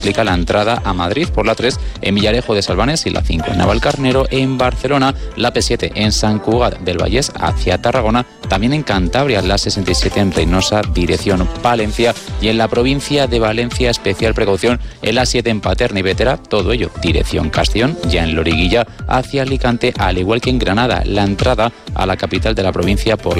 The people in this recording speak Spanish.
Explica la entrada a Madrid por la 3 en Villarejo de Salvanes y la 5 en Navalcarnero. En Barcelona, la P7 en Sant Cugat del Vallès hacia Tarragona. También en Cantabria, la 67 en Reynosa, dirección Palencia. Y en la provincia de Valencia, especial precaución en la 7 en Paterna y Bétera. Todo ello, dirección Castellón. Ya en Loriguilla, hacia Alicante, al igual que en Granada, la entrada a la capital de la provincia por